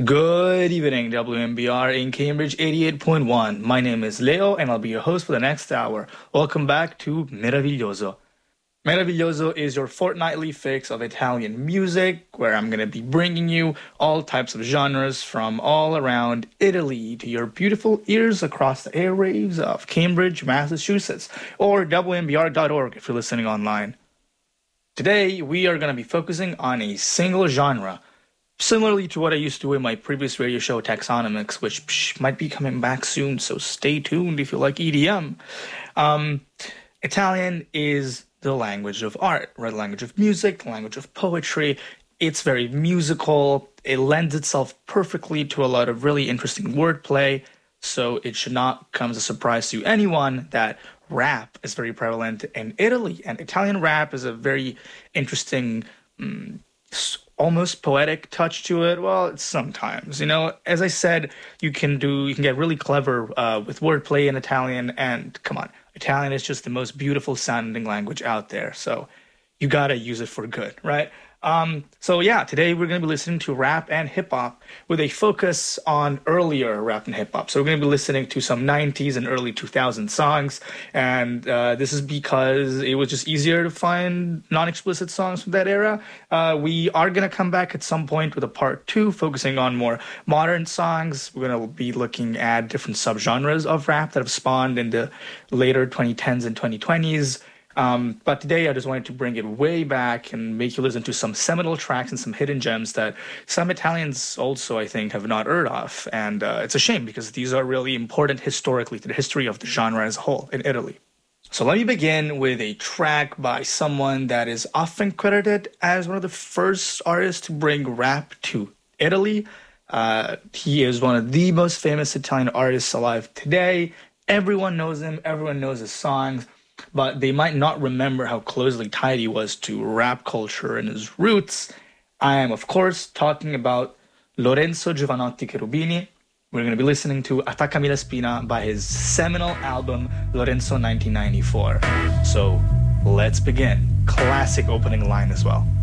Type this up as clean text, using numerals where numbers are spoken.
Good evening, WMBR in Cambridge 88.1. My name is Leo, and I'll be your host for the next hour. Welcome back to Meraviglioso. Meraviglioso is your fortnightly fix of Italian music, where I'm going to be bringing you all types of genres from all around Italy to your beautiful ears across the airwaves of Cambridge, Massachusetts, or WMBR.org if you're listening online. Today, we are going to be focusing on a single genre, similarly to what I used to do in my previous radio show, Taxonomics, which might be coming back soon, so stay tuned if you like EDM. Italian is the language of art, right? The language of music, the language of poetry. It's very musical. It lends itself perfectly to a lot of really interesting wordplay, so it should not come as a surprise to anyone that rap is very prevalent in Italy, and Italian rap is a very interesting almost poetic touch to it. Well, it's sometimes, as I said, you can get really clever with wordplay in Italian, and come on, Italian is just the most beautiful sounding language out there. So you got to use it for good, right? Today we're going to be listening to rap and hip hop with a focus on earlier rap and hip hop. So we're going to be listening to some 90s and early 2000s songs. And this is because it was just easier to find non-explicit songs from that era. We are going to come back at some point with a part 2 focusing on more modern songs. We're going to be looking at different subgenres of rap that have spawned in the later 2010s and 2020s. But today I just wanted to bring it way back and make you listen to some seminal tracks and some hidden gems that some Italians also, I think, have not heard of. And it's a shame because these are really important historically to the history of the genre as a whole in Italy. So let me begin with a track by someone that is often credited as one of the first artists to bring rap to Italy. He is one of the most famous Italian artists alive today. Everyone knows him. Everyone knows his songs. But they might not remember how closely tied he was to rap culture and his roots. I am, of course, talking about Lorenzo Giovanotti Cherubini. We're going to be listening to Attaccami la Spina by his seminal album, Lorenzo 1994. So let's begin. Classic opening line as well.